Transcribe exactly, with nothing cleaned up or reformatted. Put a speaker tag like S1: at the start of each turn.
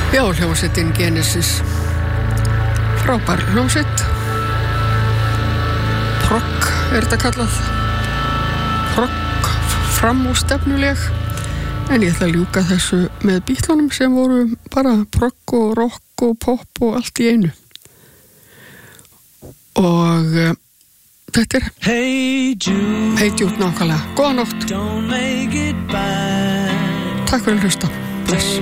S1: Já, hljómsveitin Genesis. Frábær hljómsveit. Progg er þetta kallað. Progg framúrstefnuleg. En ég ætla að ljúka þessu með Beatlunum sem voru bara progg og rock og pop og allt í einu. Og uh, þetta er Hey Jude, hey Jude nákvæmlega. Góða nótt. Takk fyrir að hlusta. Bless.